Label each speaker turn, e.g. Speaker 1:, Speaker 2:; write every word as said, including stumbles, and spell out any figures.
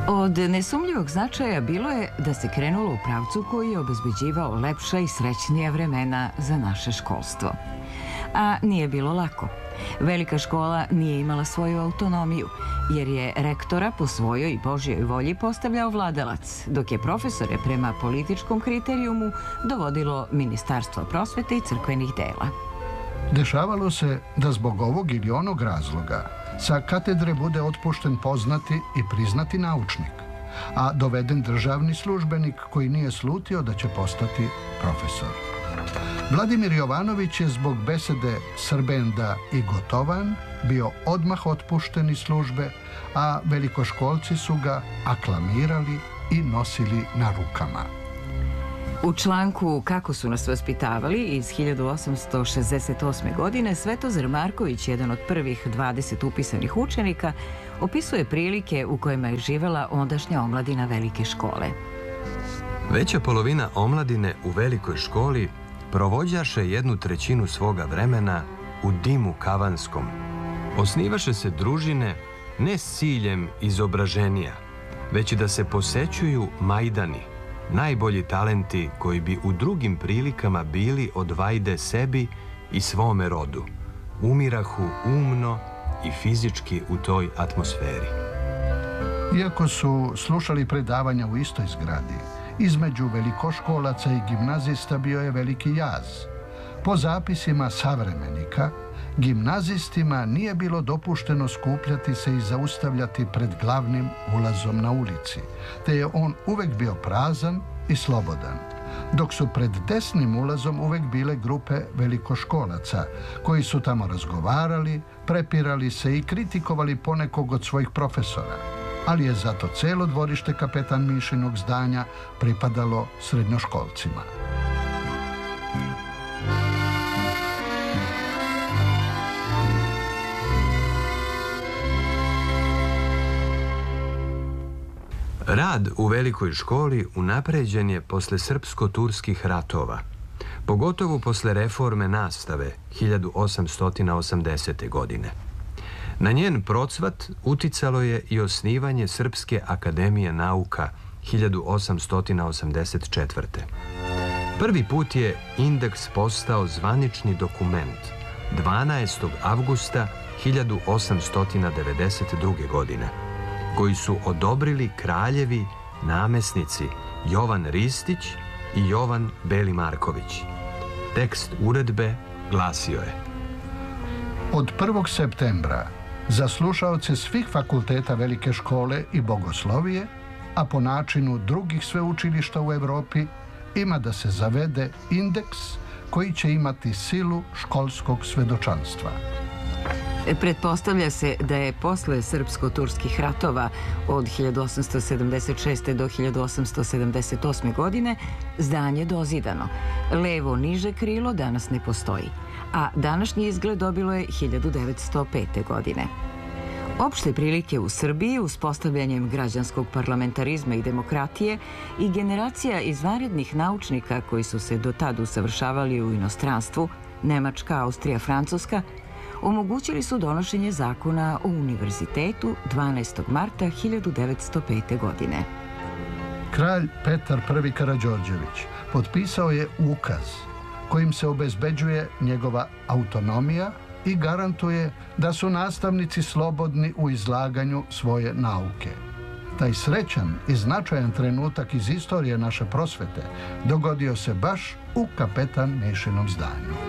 Speaker 1: Od nesumljivog značaja bilo je da se krenulo u pravcu koji je obezbeđivao lepša i srećnija vremena za naše školstvo. A nije bilo lako. Velika škola nije imala svoju autonomiju, jer je rektora po svojoj i Božjoj volji postavljao vladalac, dok je profesore prema političkom kriterijumu dovodilo Ministarstvo prosvete i crkvenih dela.
Speaker 2: Dešavalo se da zbog ovog ili onog razloga sa katedre bude otpušten poznati i priznati naučnik, a doveden državni službenik koji nije slutio da će postati profesor. Vladimir Jovanović je zbog besede Srbenda i Gotovan bio odmah otpušten iz službe, a velikoškolci su ga aklamirali i nosili na rukama.
Speaker 1: U članku Kako su nas vaspitavali iz hiljadu osamsto šezdeset osme. godine Svetozar Marković, jedan od prvih dvadeset upisanih učenika, opisuje prilike u kojima je živela ondašnja omladina velike škole.
Speaker 3: Veća polovina omladine u velikoj školi provođaše jednu trećinu svoga vremena u dimu kavanskom. Osnivaše se družine ne s ciljem izobraženija, već i da se posećuju majdani, najbolji talenti koji bi u drugim prilikama bili od vajde sebi i svome rodu, umirahu umno i fizički u toj atmosferi.
Speaker 2: Iako su slušali predavanja u istoj zgradi, između velikoškolaca i gimnazista bio je veliki jaz. Po zapisima savremenika, gimnazistima nije bilo dopušteno skupljati se i zaustavljati pred glavnim ulazom na ulici, te je on uvek bio prazan i slobodan, dok su pred desnim ulazom uvek bile grupe velikoškolaca, koji su tamo razgovarali, prepirali se i kritikovali ponekog od svojih profesora, ali je zato celo dvorište Kapetan Mišinog zdanja pripadalo srednjoškolcima.
Speaker 3: Rad u velikoj školi unapređen je posle srpsko-turskih ratova, pogotovo posle reforme nastave hiljadu osamsto osamdesete. godine. Na njen procvat uticalo je i osnivanje Srpske akademije nauka hiljadu osamsto osamdeset četvrte. Prvi put je indeks postao zvanični dokument dvanaestog avgusta hiljadu osamsto devedeset druge. godine, koji su odobrili kraljevi namesnici Jovan Ristić i Jovan Beli Marković. Tekst uredbe glasio je:
Speaker 2: Od prvog septembra za slušaoce svih fakulteta velike škole i bogoslovije, a po načinu drugih sveučilišta u Evropi, ima da se zavede indeks koji će imati silu školskog svedočanstva.
Speaker 1: Pretpostavlja se da je posle srpsko-turskih ratova od hiljadu osamsto sedamdeset šeste. do hiljadu osamsto sedamdeset osme. godine zdanje dozidano. Levo niže krilo danas ne postoji, a današnji izgled dobilo je hiljadu devetsto pete. godine. Opšte prilike u Srbiji, uspostavljanjem građanskog parlamentarizma i demokratije i generacija izvanrednih naučnika koji su se do tada usavršavali u inostranstvu, Nemačka, Austrija, Francuska, omogućili su donošenje zakona o univerzitetu dvanaestog marta hiljadu devetsto pete. godine.
Speaker 2: Kralj Petar prvi Karađorđević potpisao je ukaz kojim se obezbeđuje njegova autonomija i garantuje da su nastavnici slobodni u izlaganju svoje nauke. Taj srećan i značajan trenutak iz istorije naše prosvete dogodio se baš u Kapetan Mišinom zdanju.